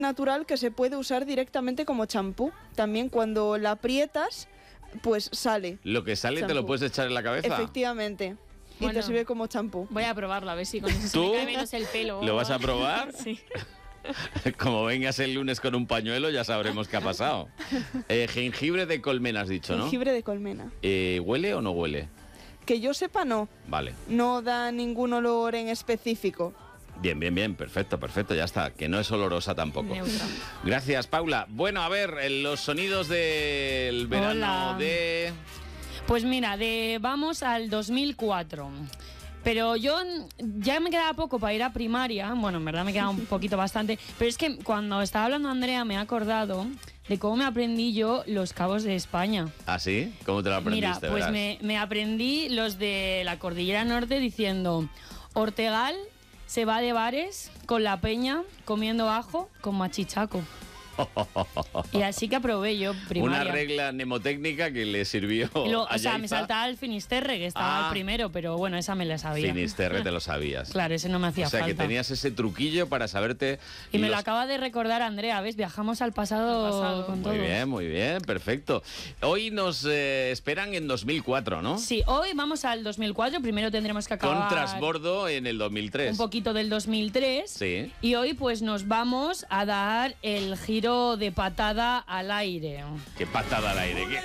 natural que se puede usar directamente como champú. También cuando la aprietas, pues sale. Lo que sale champú. te lo puedes echar en la cabeza. Efectivamente. Y Bueno. te sirve como champú. Voy a probarlo, a ver si con eso se ¿Tú? me cae menos el pelo. ¿Lo vas a probar? Sí. Como vengas el lunes con un pañuelo, ya sabremos qué ha pasado. Jengibre de colmena has dicho, ¿no? Jengibre de colmena. ¿Huele o no huele? Que yo sepa, no. Vale. No da ningún olor en específico. Bien, perfecto, ya está, que no es olorosa tampoco. Neutra. Gracias, Paula. Bueno, a ver, los sonidos del verano Hola. de... Pues mira, vamos al 2004. Pero yo ya me quedaba poco para ir a primaria. Bueno, en verdad me quedaba un poquito bastante. Pero es que cuando estaba hablando Andrea me he acordado de cómo me aprendí yo los cabos de España. ¿Ah, sí? ¿Cómo te lo aprendiste? Mira, pues verás? me aprendí los de la Cordillera Norte diciendo: Ortegal se va de bares con la peña comiendo ajo con machichaco. Y así que aprobé yo primaria. Una regla mnemotécnica que le sirvió O a sea, me Yaiza. saltaba el Finisterre, que estaba el primero, pero bueno, esa me la sabía. Finisterre te lo sabías. Claro, ese no me hacía O sea, falta. que tenías ese truquillo para saberte... Y me lo los- acaba de recordar Andrea, ¿ves? Viajamos al pasado, con todo. Muy bien, perfecto. Hoy nos esperan en 2004, ¿no? Sí, hoy vamos al 2004, primero tendremos que acabar Con Trasbordo en el 2003. un poquito del 2003. Sí. Y hoy pues nos vamos a dar el giro de patada al aire. Qué patada al aire.